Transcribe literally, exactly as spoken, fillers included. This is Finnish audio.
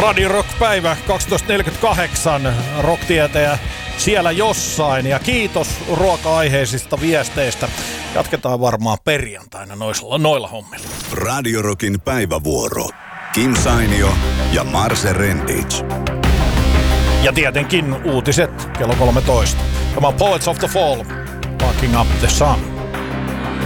Radio Rock-päivä kaksitoista neljäkymmentäkahdeksan, rocktietäjä siellä jossain ja kiitos ruoka-aiheisista viesteistä. Jatketaan varmaan perjantaina noilla, noilla hommilla. Radio Rockin päivävuoro. Kim Sainio ja Marse Rendic. Ja tietenkin uutiset kello kolmetoista. Tämä on Poets of the Fall, Fucking Up the Sun.